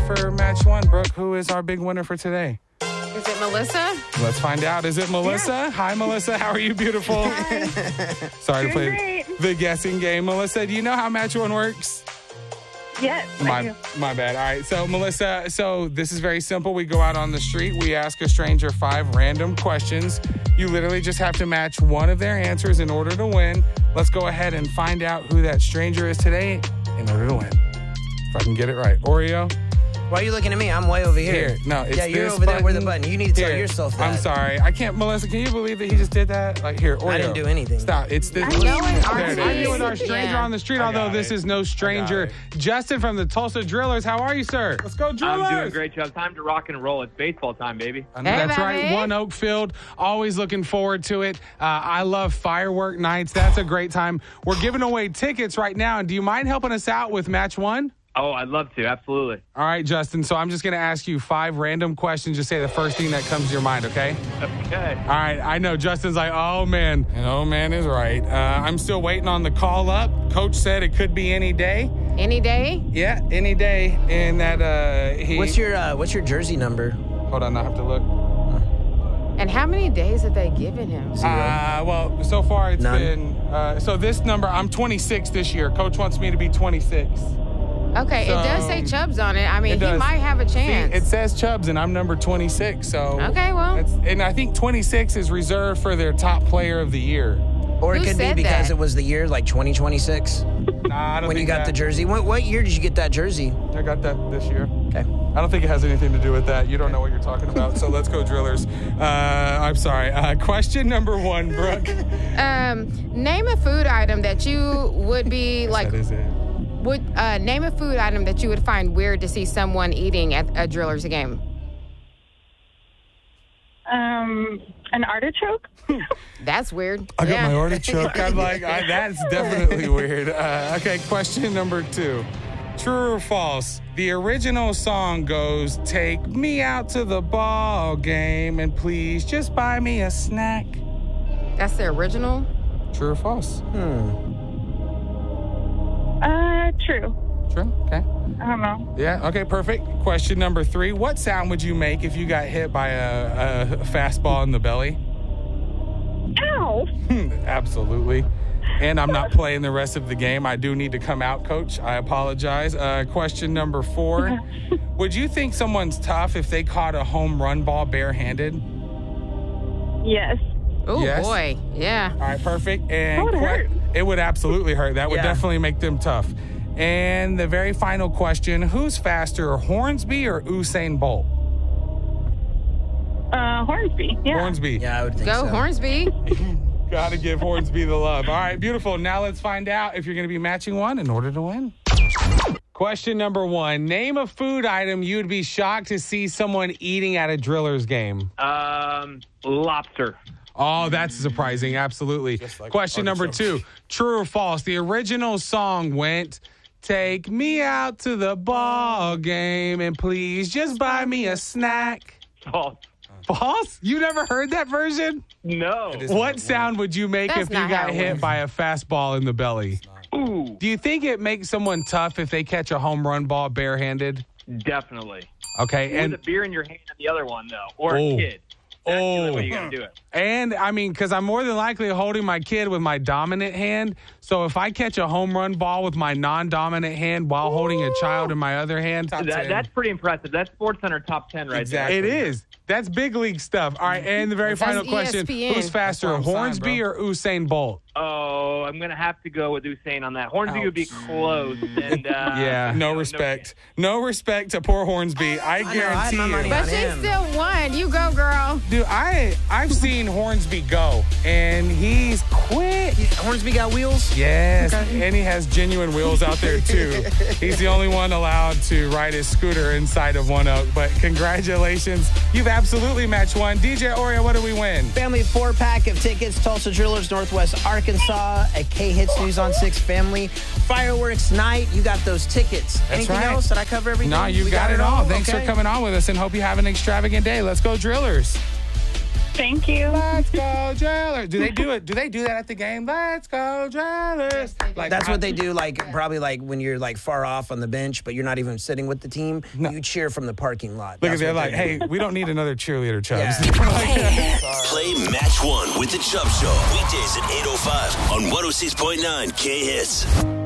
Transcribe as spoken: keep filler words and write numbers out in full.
for match one. Brooke, who is our big winner for today? Is it Melissa? Let's find out. Is it Melissa? Yeah. Hi, Melissa. How are you, beautiful? Hi. Sorry to play great. the guessing game. Melissa, do you know how match one works? Yes, My, I do. my bad. All right. So, Melissa, so this is very simple. We go out on the street. We ask a stranger five random questions. You literally just have to match one of their answers in order to win. Let's go ahead and find out who that stranger is today in order to win. If I can get it right. Oreo? Why are you looking at me? I'm way over here. Here. No, it's Yeah, you're this over there where the button. button. You need to tell Here. yourself that. I'm sorry. I can't, Melissa, can you believe that he just did that? Like, here, Oreo. I didn't do anything. Stop. It's this. I There know it, it R is. T. I'm with our stranger Yeah. on the street, I although got this it. is no stranger. it. Justin from the Tulsa Drillers. How are you, sir? Let's go, Drillers. I'm doing great, Chubb. Time to rock and roll. It's baseball time, baby. I know Hey, that's right. baby. One Oak Field. Always looking forward to it. Uh, I love firework nights. That's a great time. We're giving away tickets right now. And do you mind helping us out with match one? Oh, I'd love to. Absolutely. All right, Justin. So I'm just going to ask you five random questions. Just say the first thing that comes to your mind, okay? Okay. All right. I know Justin's like, oh, man. And oh, man is right. Uh, I'm still waiting on the call up. Coach said it could be any day. Any day? Yeah, any day. And that uh, he. What's your uh, What's your jersey number? Hold on. I have to look. And how many days have they given him? Uh, well, so far it's None. been. Uh, so this number, I'm twenty-six this year. Coach wants me to be twenty-six. Okay, So- it does say Chubbs on it. I mean, It he does. might have a See, chance. it says Chubbs, and I'm number twenty-six. So Okay, well. it's, and I think twenty-six is reserved for their top player of the year. Or it Who could be said because that? it was the year like twenty twenty-six Nah, I don't when think you got that, the jersey. What What year did you get that jersey? I got that this year. Okay. I don't think it has anything to do with that. You don't know what you're talking about. So let's go, Drillers. Uh, I'm sorry. Uh, question number one, Brooke. Um, name a food item that you would be like. That is it. Would uh, name a food item that you would find weird to see someone eating at a Drillers game? Um, an artichoke? That's weird. I got Yeah. my artichoke. I'm like, I, that's definitely weird. Uh, okay, question number two. True or false? The original song goes, take me out to the ball game and please just buy me a snack. That's the original. True or false? Uh, true. True. Okay. I don't know. Yeah. Okay. Perfect. Question number three. What sound would you make if you got hit by a, a fastball in the belly? Ow! Absolutely. And I'm not playing the rest of the game. I do need to come out, Coach. I apologize. Uh, question number four. Would you think someone's tough if they caught a home run ball barehanded? Yes. Oh Yes. boy, yeah. All right, perfect. And That would hurt. it would absolutely hurt. That would Yeah. definitely make them tough. And the very final question, who's faster, Hornsby or Usain Bolt? Uh, Hornsby. Yeah. Hornsby. Yeah, I would think Go so. Hornsby. Got to give Hornsby the love. All right, beautiful. Now let's find out if you're going to be matching one in order to win. Question number one. Name a food item you'd be shocked to see someone eating at a Drillers game. Um, lobster. Oh, that's surprising. Absolutely. like Question number two. True or false? The original song went, take me out to the ball game and please just buy me a snack. False. False? You never heard that version? No. What sound would you make That's if you not how got it hit works. by a fastball in the belly? Ooh, Do you think it makes someone tough if they catch a home run ball barehanded? definitely. Okay, With and a beer in your hand and the other one, though. Or Oh. a kid. That's the only Oh. way you got to do it. and I mean, because I'm more than likely holding my kid with my dominant hand. So if I catch a home run ball with my non-dominant hand while holding a child in my other hand, That, that's pretty impressive. That's Sports Center top ten right exactly. It is. That's big league stuff. All right, and the very That's final question: E S P N. who's faster, That's what I'm saying, Hornsby or Usain Bolt? there. Oh, I'm going to have to go with Usain on that. Hornsby would be close. And, uh, Yeah, no respect. No respect to poor Hornsby. I know, I had guarantee my money you. on But she him. still won. You go, girl. Dude, I I've seen Hornsby go, and he's quick. Hornsby got wheels? Yes, and he has genuine wheels out there too. He's the only one allowed to ride his scooter inside of One Oak. But congratulations, you've absolutely matched one. D J Oreo, what do we win? Family four pack of tickets, Tulsa Drillers, Northwest Arkansas, a K-Hits News on six family. Fireworks night, you got those tickets. Anything right. else? Did I cover everything? No, you We got, it all. Thanks Okay. for coming on with us, and hope you have an extravagant day. Let's go, Drillers. Thank you. Let's go, Drillers. Do they do it? Do they do that at the game? Let's go, Drillers. Like, That's I- what they do, like probably like when you're like far off on the bench, but you're not even sitting with the team. No. You cheer from the parking lot. Look That's at they're what like, they do. hey, we don't need another cheerleader, Chubbs. Yeah. Play Match One with the Chubb Show. Weekdays at eight oh five on one oh six point nine K Hits.